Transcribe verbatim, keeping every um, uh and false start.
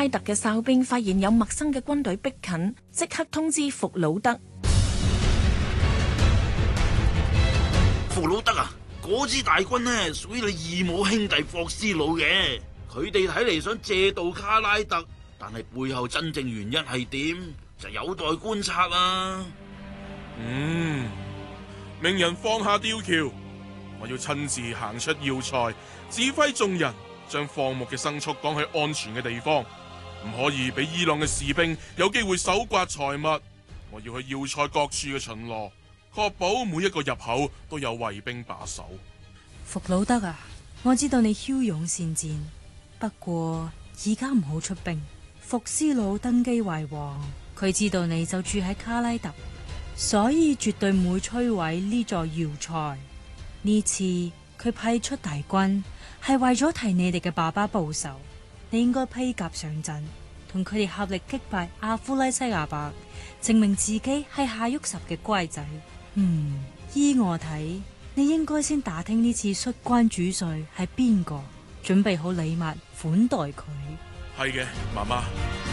拉特嘅哨兵發現有陌生嘅軍隊逼近，即刻通知弗魯德。 弗魯德啊，嗰支大軍呢屬於你異母兄弟霍斯魯嘅，佢哋睇嚟想借道卡拉特，但係背後真正原因係點，就有待觀察啦。 嗯，命人放下吊橋，我要親自行出要塞，指揮眾人將放牧嘅牲畜趕去安全嘅地方，唔可以俾伊朗嘅士兵有機會搜刮財物。我要去要塞各處嘅巡邏，確保每一個入口都有衛兵把守。 弗魯德啊，我知道你驍勇善戰，不過而家唔好出兵。福斯魯登基為王，佢知道你就住喺卡拉特，所以絕對唔會摧毀呢座要塞。呢次佢派出大軍係為咗替你哋嘅爸爸報仇。你應該披甲上陣，同佢哋合力擊敗阿夫拉西亞伯，證明自己係夏沃什嘅乖仔。嗯，依我睇，你應該先打聽呢次率關主帥係邊個，準備好禮物款待佢。 係嘅，媽媽。